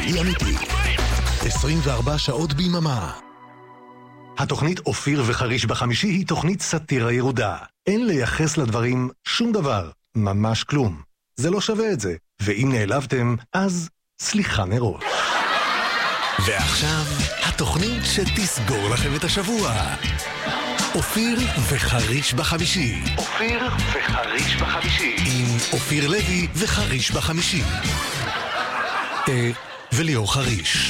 מבצעי אמיתי. 24 שעות ביממה. התוכנית אופיר וחריש בחמישי היא תוכנית סאטירה ירודה. אין לייחס לדברים שום דבר, ממש כלום. זה לא שווה את זה, ואם נעלבתם, אז סליחה מראש. ועכשיו, התוכנית שתסגור לכם את השבוע. אופיר וחריש בחמישי. אופיר וחריש בחמישי. עם אופיר לוי וחריש בחמישי. וליאור חריש.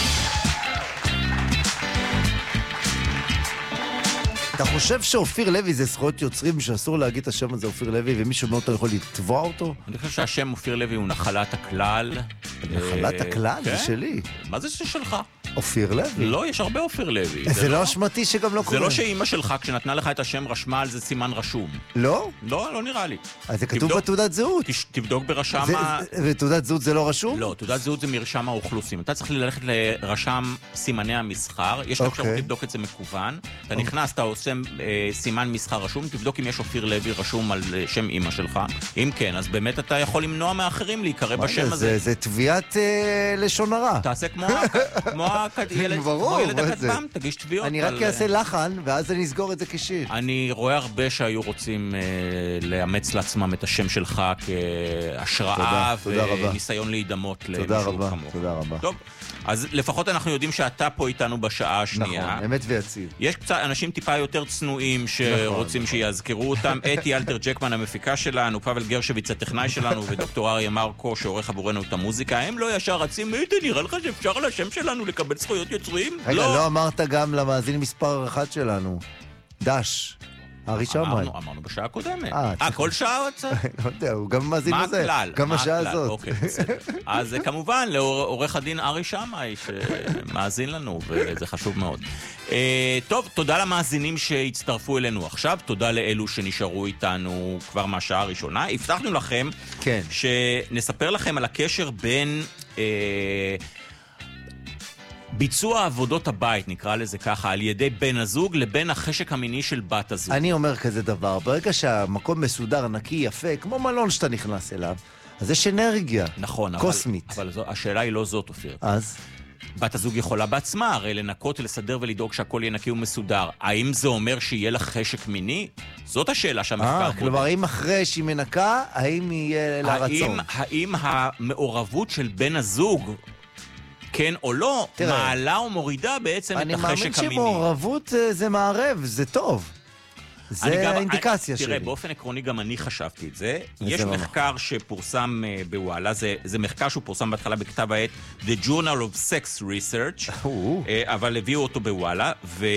אתה חושב שאופיר לוי זה זכויות יוצרים שאסור להגיד את השם הזה אופיר לוי ומישהו מאותו יכול לתבוע אותו? אני חושב שהשם אופיר לוי הוא נחלת הכלל. נחלת הכלל? זה שלי. מה זה שלך? אופיר לוי? לא, יש הרבה אופיר לוי. זה לא אשמתי שגם לא קורה. זה לא שאימא שלך כשנתנה לך את השם רשמה על זה סימן רשום. לא? לא, לא נראה לי. אז זה כתוב בתעודת זהות. תבדוק ברשם ותעודת זהות זה לא רשום? לא, תעודת זהות זה מרשם האוכלוסין. אתה צריך ללכת לרשם סימני המסחר, יש לך אפשרות לבדוק את זה מקוון. אתה נכנס, אתה עושה סימן מסחר רשום, תבדוק אם יש אופיר לוי רשום על שם אמא שלך. אם כן, אז באמת אתה יכול למנוע מאחרים להיקרא בשם הזה. זה תביעת לשון הרע. תעשה כמו ילד הכתבם, תגיש תביעות. אני רק אעשה לחן, ואז אני אסגור את זה כשיר. אני רואה הרבה שהיו רוצים לאמץ לעצמם את השם שלך כהשראה וניסיון להידמות למישהו כמוך. תודה רבה. טוב, אז לפחות אנחנו יודעים שאתה פה איתנו בשעה השנייה. נכון, אמת ויציב. יש קצת אנשים טיפה יותר צנועים שרוצים שיזכרו אותם. אתי אלתר ג'קמן המפיקה שלנו, פאבל גרשוויץ הטכנאי שלנו ודוקטור אריה מרקו שעורך עבורנו את המוזיקה. הם לא ישר רצים, נראה לך שאפשר על השם שלנו לקבל זכויות יוצרים? רגע, לא אמרת גם למאזין מספר 1 שלנו. דש. ארי שמאי. אמרנו בשעה הקודמת. כל שעה? לא יודע, הוא גם מאזין לזה. מה הכלל? גם השעה הזאת. אוקיי, בסדר. אז כמובן, לעורך הדין ארי שמאי שמאזין לנו, וזה חשוב מאוד. טוב, תודה למאזינים שהצטרפו אלינו עכשיו, תודה לאלו שנשארו איתנו כבר מהשעה הראשונה. הבטחנו לכם שנספר לכם על הקשר בין ביצוע עבודות הבית, נקרא לזה ככה, על ידי בן הזוג לבין החשק המיני של בת הזוג. אני אומר כזה דבר, ברגע שהמקום מסודר, נקי, יפה, כמו מלון שאתה נכנס אליו, אז יש אנרגיה קוסמית. אבל השאלה היא לא זאת, אופיר. אז? בת הזוג יכולה בעצמה, הרי לנקות ולסדר ולדאוג שהכל יהיה נקי ומסודר. האם זה אומר שיהיה לך חשק מיני? זאת השאלה שהמחקר בודק. כלומר, האם אחרי שהיא מנקה, האם יהיה לה רצון? האם המעורבות של בן הזוג כן או לא, מעלה או מורידה בעצם את החשק המיני. אני מאמין שמעורבות זה מערב, זה טוב. זה האינדיקציה שלי. תראה, באופן עקרוני גם אני חשבתי את זה. יש מחקר שפורסם בוואלה, זה מחקר שהוא פורסם בהתחלה בכתב העת The Journal of Sex Research, אבל הביאו אותו בוואלה,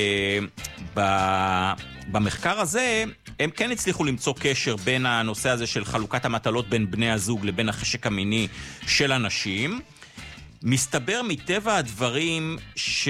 ובמחקר הזה הם כן הצליחו למצוא קשר בין הנושא הזה של חלוקת המטלות בין בני הזוג לבין החשק המיני של אנשים. מסתבר מטבע הדברים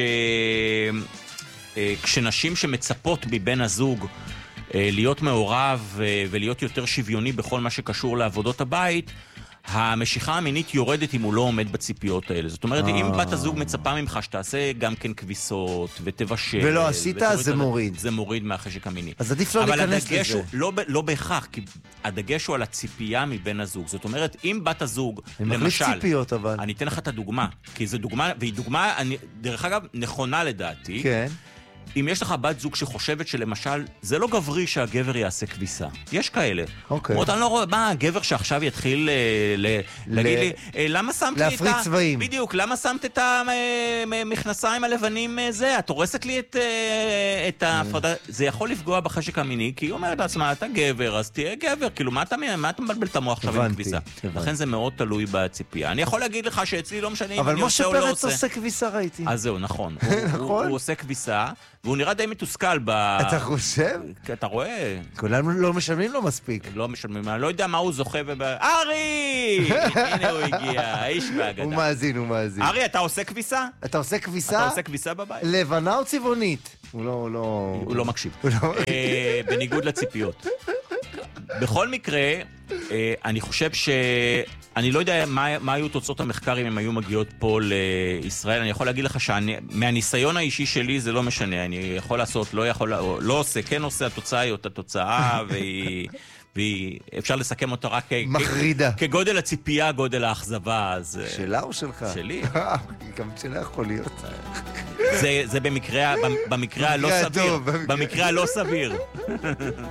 כשנשים שמצפות מבן הזוג להיות מעורב ולהיות יותר שוויוני בכל מה שקשור לעבודות הבית, המשיכה המינית יורדת אם הוא לא עומד בציפיות האלה. זאת אומרת, אם בת הזוג מצפה ממך שתעשה גם כן כביסות ותבשל ולא עשית, זה מוריד. זה מוריד מהחשק המיני. אז עדיף לא להיכנס לזה. לא בהכרח, כי הדגש הוא על הציפייה מבן הזוג. זאת אומרת, אם בת הזוג, למשל, ציפיות, אבל אני אתן לך את הדוגמה, כי זו דוגמה, והיא דוגמה, דרך אגב, נכונה לדעתי. כן. אם יש לך בת זוג שחושבת שלמשל, זה לא גברי שהגבר יעשה כביסה. יש כאלה. אוקיי. אומרת, אני לא רואה, מה, הגבר שעכשיו יתחיל להגיד לי, למה שמת לי את להפריד צבעים. בדיוק, למה שמת את המכנסיים הלבנים זה? את הורסת לי את ההפרדה. זה יכול לפגוע בחשק המיני, כי היא אומרת לעצמה, אתה גבר, אז תהיה גבר. כאילו, מה אתה מבלבל את המוח עכשיו עם כביסה? לכן זה מאוד תלוי בציפייה. אני יכול להגיד לך שאצלי לא משנה אם אני עושה או לא עושה. אבל משה פרץ עושה כביסה, ראיתי. אז זהו, נכון. הוא עושה כביסה, והוא נראה די מתוסכל אתה חושב? אתה רואה? כולנו לא משלמים לו מספיק. לא משלמים, אני לא יודע מה הוא זוכה ארי! הנה הוא הגיע, האיש והגדה. הוא מאזין. ארי, אתה עושה כביסה? אתה עושה כביסה? אתה עושה כביסה בבית? לבנה או צבעונית? הוא לא מקשיב. בניגוד לציפיות. בכל מקרה, אני חושב אני לא יודע מה היו תוצאות המחקר אם הם היו מגיעות פה לישראל. אני יכול להגיד לך מהניסיון האישי שלי זה לא משנה. אני יכול לעשות, לא עושה, כן עושה, התוצאה היא אותה תוצאה, והיא אפשר לסכם אותה רק מחרידה. כגודל הציפייה, גודל האכזבה, אז... שלה או שלך? שלי. גם שלה יכול להיות. זה במקרה הלא סביר. במקרה הלא סביר.